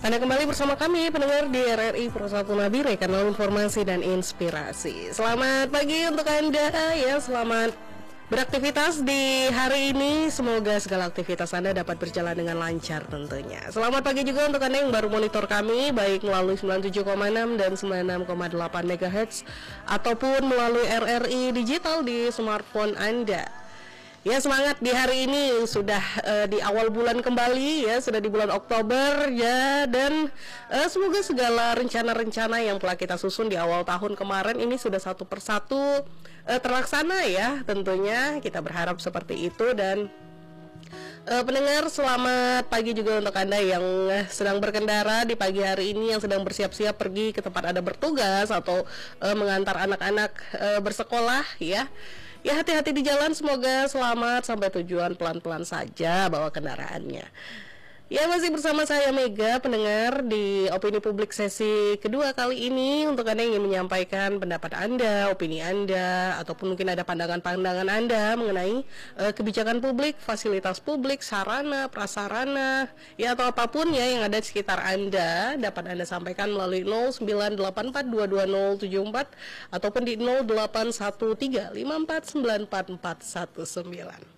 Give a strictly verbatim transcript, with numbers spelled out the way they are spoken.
Anda kembali bersama kami pendengar di R R I Persatu Nabire, kanal informasi dan inspirasi. Selamat pagi untuk Anda ya, selamat beraktivitas di hari ini. Semoga segala aktivitas Anda dapat berjalan dengan lancar tentunya. Selamat pagi juga untuk Anda yang baru monitor kami, baik melalui sembilan puluh tujuh koma enam dan sembilan puluh enam koma delapan megahertz ataupun melalui R R I digital di smartphone Anda. Ya, semangat di hari ini, sudah uh, di awal bulan kembali ya, sudah di bulan Oktober ya, dan uh, semoga segala rencana-rencana yang telah kita susun di awal tahun kemarin ini sudah satu persatu uh, terlaksana ya, tentunya kita berharap seperti itu. Dan uh, pendengar, selamat pagi juga untuk Anda yang uh, sedang berkendara di pagi hari ini, yang sedang bersiap-siap pergi ke tempat Anda bertugas atau uh, mengantar anak-anak uh, bersekolah ya. Ya, hati-hati di jalan, semoga selamat sampai tujuan, pelan-pelan saja bawa kendaraannya. Ya, masih bersama saya Mega, pendengar di Opini Publik sesi kedua kali ini. Untuk Anda yang ingin menyampaikan pendapat Anda, opini Anda, ataupun mungkin ada pandangan-pandangan Anda mengenai uh, kebijakan publik, fasilitas publik, sarana, prasarana, ya atau apapun ya yang ada di sekitar Anda, dapat Anda sampaikan melalui nol sembilan delapan empat dua dua nol tujuh empat ataupun di nol delapan satu tiga lima empat sembilan empat empat satu sembilan.